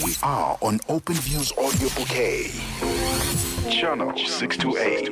We are on Open Views Audio Bouquet. Channel 628.